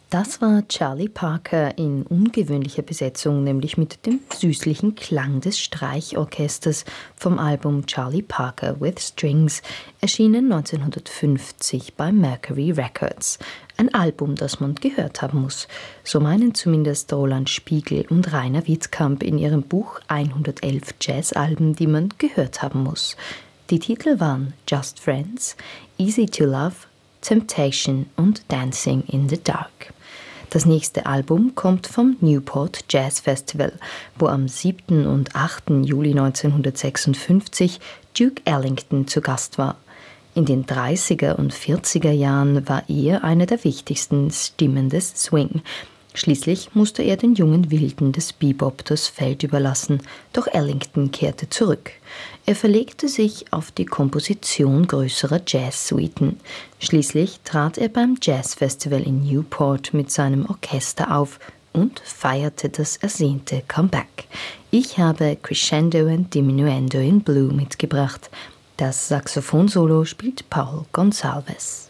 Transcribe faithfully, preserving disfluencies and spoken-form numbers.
Das war Charlie Parker in ungewöhnlicher Besetzung, nämlich mit dem süßlichen Klang des Streichorchesters vom Album Charlie Parker with Strings, erschienen neunzehnhundertfünfzig bei Mercury Records. Ein Album, das man gehört haben muss. So meinen zumindest Roland Spiegel und Rainer Wittkamp in ihrem Buch hundertelf Jazzalben, die man gehört haben muss. Die Titel waren Just Friends, Easy to Love, Temptation und Dancing in the Dark. Das nächste Album kommt vom Newport Jazz Festival, wo am siebten und achten Juli neunzehnhundertsechsundfünfzig Duke Ellington zu Gast war. In den dreißiger und vierziger Jahren war er eine der wichtigsten Stimmen des Swing. Schließlich musste er den jungen Wilden des Bebop das Feld überlassen, doch Ellington kehrte zurück. Er verlegte sich auf die Komposition größerer Jazz-Suiten. Schließlich trat er beim Jazzfestival in Newport mit seinem Orchester auf und feierte das ersehnte Comeback. Ich habe Crescendo and Diminuendo in Blue mitgebracht. Das Saxophonsolo spielt Paul Gonsalves.